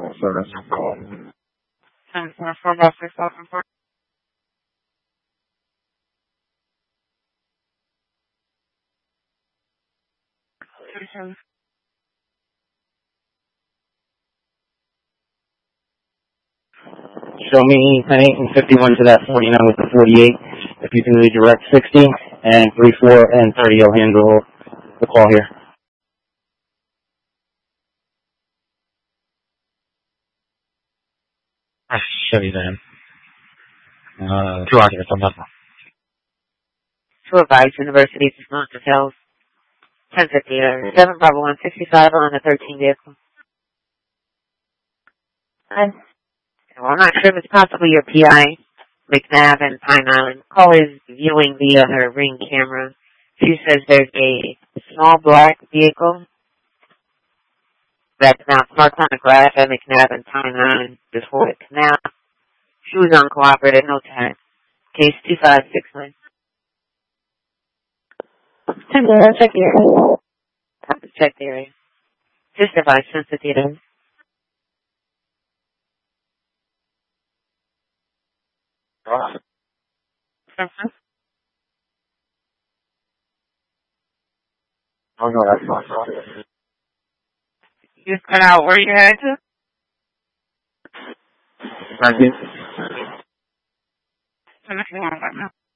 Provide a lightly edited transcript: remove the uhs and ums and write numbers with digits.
service. 10.4 by 6,004. Show me 10-8 and 51 to that 49 with the 48. If you can redirect 60 and 34 and 30, I'll handle the call here. I'll show you then. 2 occupants on that one. To advise University to not details. 1050, 7 Bravo 165 on the 13 vehicle. Well, I'm not sure if it's possibly your PI, McNabb and Pine Island. Call is viewing via her ring camera. She says there's a small black vehicle that's now parked on the grass at McNabb and Pine Island before the canal. She was uncooperative, no tag. Case 2569. Check the area. Time to check the area. Just device sensitive. Oh no, that's not right. You just cut out where you had to? 19.